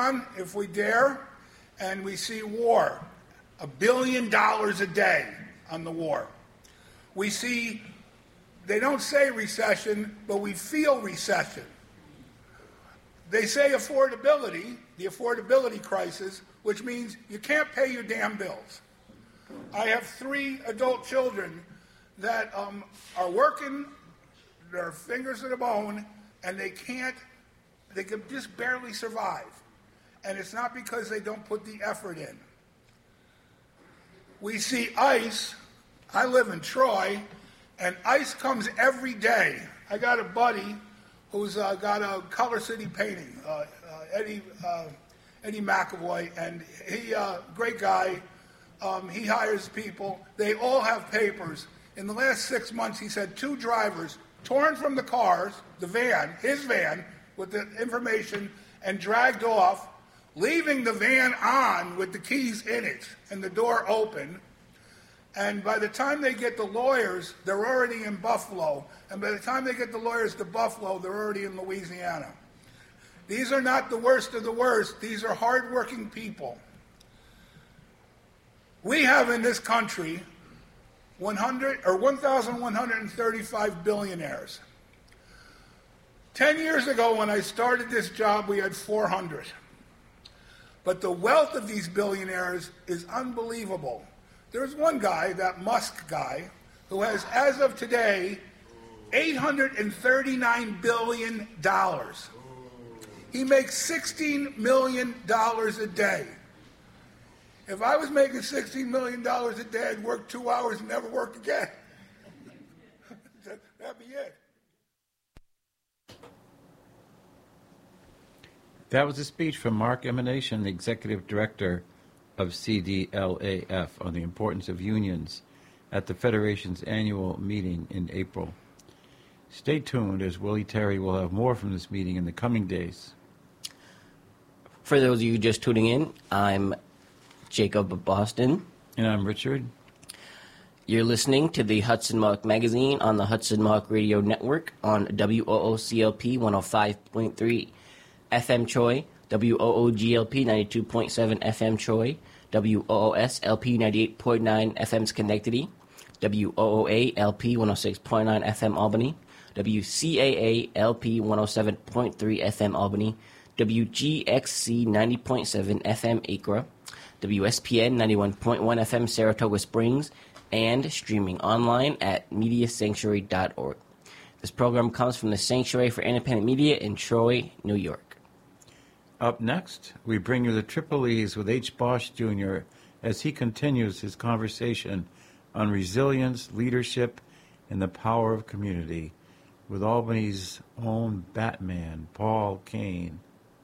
on, if we dare, and we see war. $1 billion a day on the war. We see, they don't say recession, but we feel recession. They say affordability, the affordability crisis, which means you can't pay your damn bills. I have 3 adult children that are working their fingers to the bone, and they can just barely survive. And it's not because they don't put the effort in. We see ICE. I live in Troy, and ICE comes every day. I got a buddy who's got a Color City painting, Eddie McAvoy, and he, great guy. He hires people. They all have papers. In the last 6 months, he's had 2 drivers torn from the cars, the van, his van, with the information, and dragged off, leaving the van on with the keys in it and the door open. And by the time they get the lawyers, they're already in Buffalo. And by the time they get the lawyers to Buffalo, they're already in Louisiana. These are not the worst of the worst. These are hardworking people. We have in this country 1,135 billionaires. 10 years ago, when I started this job, we had 400. But the wealth of these billionaires is unbelievable. There's one guy, that Musk guy, who has, as of today, $839 billion. He makes $16 million a day. If I was making $16 million a day, I'd work 2 hours and never work again. That'd be it. That was a speech from Mark Emanation, the Executive Director of CDLAF, on the importance of unions at the Federation's annual meeting in April. Stay tuned, as Willie Terry will have more from this meeting in the coming days. For those of you just tuning in, I'm Jacob of Boston. And I'm Richard. You're listening to the Hudson Mohawk Magazine on the Hudson Mohawk Radio Network on WOOCLP 105.3 FM Troy, WOOGLP 92.7 FM Troy, WOOS LP 98.9 FM Schenectady, WOOA LP 106.9 FM Albany, WCAA LP 107.3 FM Albany, WGXC 90.7 FM Acra, WSPN 91.1 FM Saratoga Springs, and streaming online at MediaSanctuary.org. This program comes from the Sanctuary for Independent Media in Troy, New York. Up next, we bring you the Triple E's with H. Bosch Jr. as he continues his conversation on resilience, leadership, and the power of community with Albany's own Batman, Paul Kane.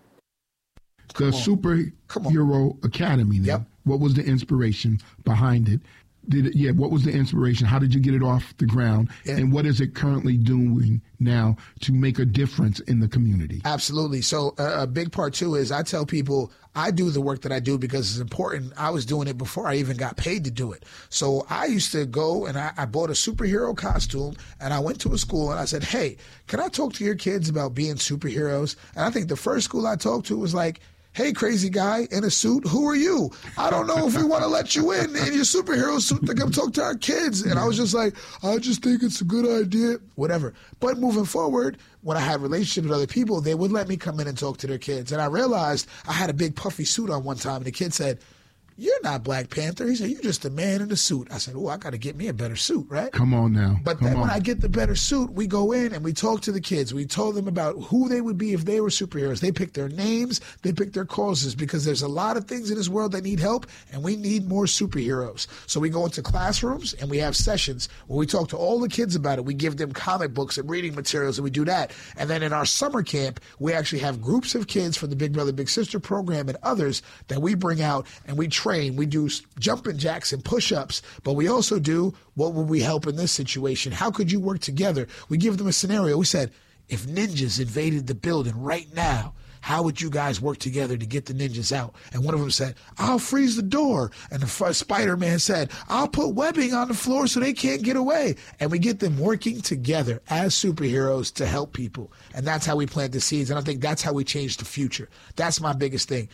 The Superhero Academy. Now, Yep. What was the inspiration behind it? What was the inspiration? How did you get it off the ground? Yeah. And what is it currently doing now to make a difference in the community? Absolutely. So a big part, too, is I tell people I do the work that I do because it's important. I was doing it before I even got paid to do it. So I used to go and I bought a superhero costume and I went to a school and I said, hey, can I talk to your kids about being superheroes? And I think the first school I talked to was like, hey, crazy guy in a suit, who are you? I don't know if we want to let you in your superhero suit to come talk to our kids. And I was just like, I just think it's a good idea, whatever. But moving forward, when I had relationships with other people, they would let me come in and talk to their kids. And I realized I had a big puffy suit on one time, and the kid said, you're not Black Panther. He said, you're just a man in a suit. I said, oh, I got to get me a better suit, right? Come on now. But then when I get the better suit, we go in and we talk to the kids. We told them about who they would be if they were superheroes. They pick their names. They pick their causes because there's a lot of things in this world that need help, and we need more superheroes. So we go into classrooms and we have sessions where we talk to all the kids about it. We give them comic books and reading materials, and we do that. And then in our summer camp, we actually have groups of kids from the Big Brother, Big Sister program and others that we bring out and we train. We do jumping jacks and push-ups, but we also do what would we help in this situation? How could you work together? We give them a scenario. We said, if ninjas invaded the building right now, how would you guys work together to get the ninjas out? And one of them said, I'll freeze the door. And the Spider-Man said, I'll put webbing on the floor so they can't get away. And we get them working together as superheroes to help people. And that's how we plant the seeds. And I think that's how we change the future. That's my biggest thing.